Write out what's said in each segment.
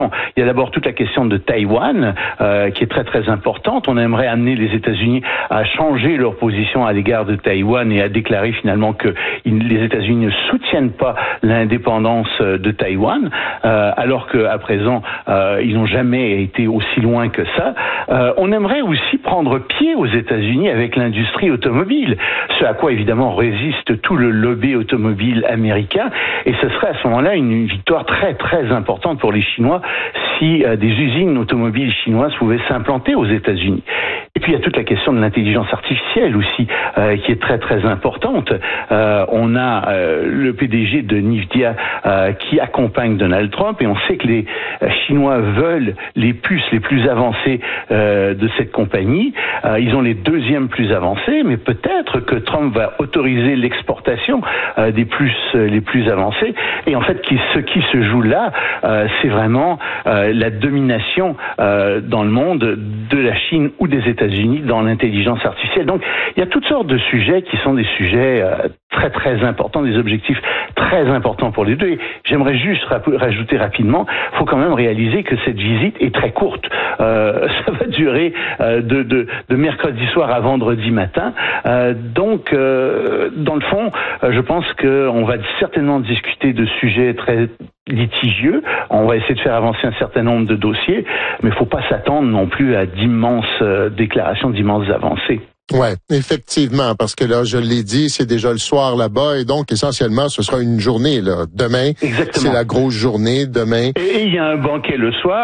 Il y a d'abord toute la question de Taïwan, qui est très très importante. On aimerait amener les États-Unis à changer leur position à l'égard de Taïwan et à déclarer finalement que les États-Unis ne soutiennent pas l'indépendance de Taïwan, alors qu'à présent, ils n'ont jamais été aussi loin que ça. On aimerait aussi prendre pied aux États-Unis avec l'industrie automobile, ce à quoi évidemment résiste tout le lobby automobile américain, et ce serait à ce moment-là une victoire très très importante pour les Chinois si des usines automobiles chinoises pouvaient s'implanter aux États-Unis. Et puis il y a toute la question de l'intelligence artificielle aussi, qui est très très importante. On a le PDG de NVIDIA qui accompagne Donald Trump, et on sait que les Chinois veulent les puces les plus avancées de cette compagnie. Ils ont les deuxièmes plus avancées, mais peut-être que Trump va autoriser l'exportation des puces les plus avancées. Et en fait, ce qui se joue là, c'est vraiment la domination dans le monde de la Chine ou des États-Unis dans l'intelligence artificielle. Donc, il y a toutes sortes de sujets qui sont des sujets très très importants, des objectifs très importants pour les deux. Et j'aimerais juste rajouter rapidement, il faut quand même réaliser que cette visite est très courte. Ça va durer de mercredi soir à vendredi matin. Donc, dans le fond, je pense qu'on va certainement discuter de sujets très litigieux. On va essayer de faire avancer un certain nombre de dossiers, mais il ne faut pas s'attendre non plus à d'immenses déclarations, d'immenses avancées. Ouais, effectivement, parce que là, je l'ai dit, c'est déjà le soir là-bas, et donc essentiellement, ce sera une journée là. Demain, c'est la grosse journée. Demain. Et il y a un banquet le soir.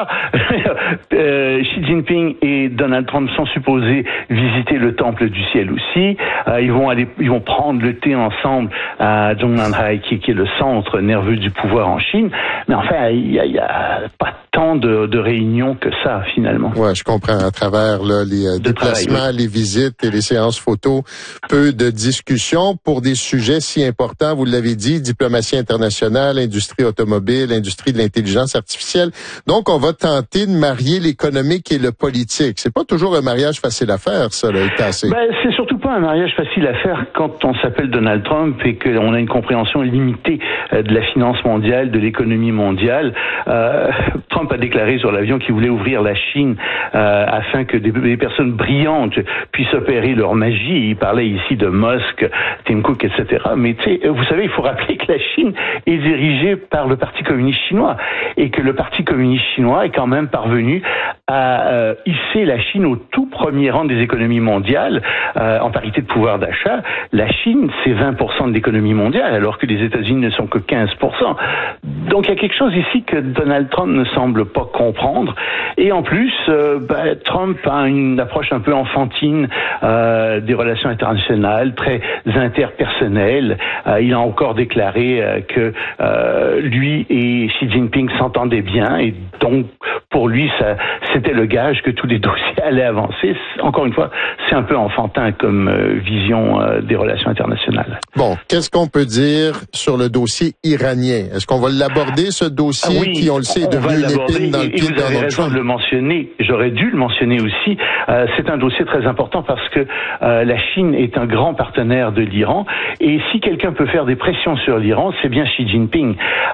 Xi Jinping et Donald Trump sont supposés visiter le Temple du Ciel aussi. Ils vont prendre le thé ensemble à Zhongnanhai, qui est le centre nerveux du pouvoir en Chine. Mais enfin, il y a pas tant de réunions que ça finalement. Ouais, je comprends. À travers là, les déplacements, les visites et les séances photos, peu de discussions pour des sujets si importants, vous l'avez dit, diplomatie internationale, industrie automobile, industrie de l'intelligence artificielle. Donc, on va tenter de marier l'économique et le politique. C'est pas toujours un mariage facile à faire, ça, là, Tassé. C'est surtout pas un mariage facile à faire quand on s'appelle Donald Trump et qu'on a une compréhension limitée de la finance mondiale, de l'économie mondiale. Trump a déclaré sur l'avion qu'il voulait ouvrir la Chine afin que des personnes brillantes puissent opérer leur magie. Il parlait ici de Musk, Tim Cook, etc. Mais vous savez, il faut rappeler que la Chine est dirigée par le Parti communiste chinois et que le Parti communiste chinois est quand même parvenu à hisser la Chine au tout premier rang des économies mondiales en parité de pouvoir d'achat. La Chine, c'est 20% de l'économie mondiale, alors que les États-Unis ne sont que 15%. Donc il y a quelque chose ici que Donald Trump ne semble pas comprendre. Et en plus, Trump a une approche un peu enfantine des relations internationales, très interpersonnelles. Il a encore déclaré que lui et Xi Jinping s'entendaient bien, et donc pour lui, c'était le gage que tous les dossiers allaient avancer. Encore une fois, c'est un peu enfantin comme vision des relations internationales. Bon, qu'est-ce qu'on peut dire sur le dossier iranien? Est-ce qu'on va l'aborder, ce dossier qui, on le sait, est devenu une épine dans le pied de Donald Trump? De le mentionner, j'aurais dû le mentionner aussi. C'est un dossier très important parce que la Chine est un grand partenaire de l'Iran, et si quelqu'un peut faire des pressions sur l'Iran, c'est bien Xi Jinping.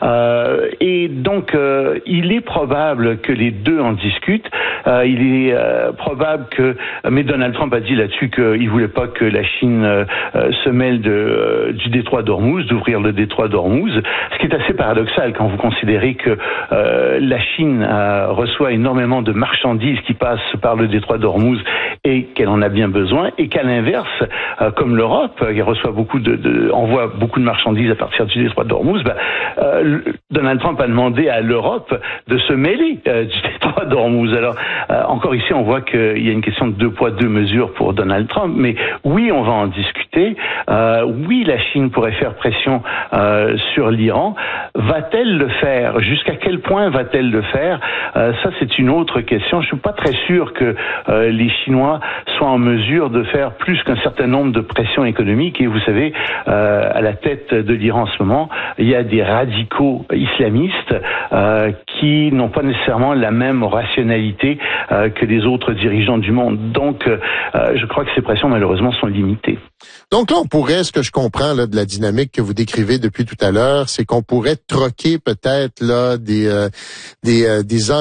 Et donc, il est probable que les deux en discutent. Il est probable que... Mais Donald Trump a dit là-dessus qu'il voulait pas que la Chine se mêle du détroit d'Ormuz, d'ouvrir le détroit d'Ormuz, ce qui est assez paradoxal quand vous considérez que la Chine reçoit énormément de marchandises qui passent par le détroit d'Ormuz et qu'elle en a bien besoin, et qu'à l'inverse, comme l'Europe, qui envoie beaucoup de marchandises à partir du détroit d'Ormuz, Donald Trump a demandé à l'Europe de se mêler du détroit d'Ormuz. Alors, encore ici, on voit qu'il y a une question de 2 poids 2 mesures pour Donald Trump, mais oui, on va en discuter. Oui, la Chine pourrait faire pression sur l'Iran. Va-t-elle le faire? Jusqu'à quel point va-t-elle le faire? Ça, c'est une autre question. Je suis pas très sûr que les Chinois soient en mesure de faire plus qu'un certain nombre de pressions économiques. Et vous savez, à la tête de l'Iran en ce moment, il y a des radicaux islamistes qui n'ont pas nécessairement la même rationalité que les autres dirigeants du monde. Donc, je crois que ces pressions, malheureusement, sont limitées. Donc là, on pourrait, ce que je comprends là, de la dynamique que vous décrivez depuis tout à l'heure, c'est qu'on pourrait troquer peut-être là des